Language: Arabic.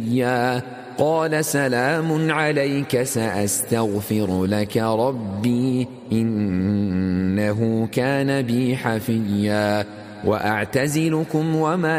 قال سلام عليك سأستغفر لك ربي إنه كان بي حفيا وأعتزلكم وما